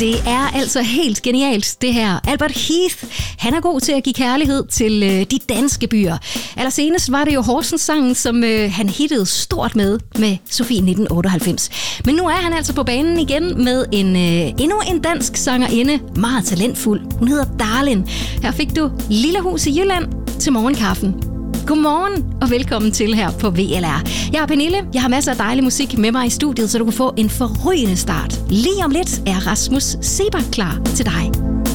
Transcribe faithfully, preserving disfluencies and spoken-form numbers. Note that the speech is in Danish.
Det er altså helt genialt, det her. Albert Heath, han er god til at give kærlighed til øh, de danske byer. Allersenest var det jo Horsens-sangen, som øh, han hittede stort med, med Sofie nitten otteoghalvfems. Men nu er han altså på banen igen med en øh, endnu en dansk sangerinde, meget talentfuld. Hun hedder Darlin. Her fik du Lille Hus i Jylland til morgenkaffen. Godmorgen og velkommen til her på V L R. Jeg er Pernille, jeg har masser af dejlig musik med mig i studiet, så du kan få en forrygende start. Lige om lidt er Rasmus Seebach klar til dig.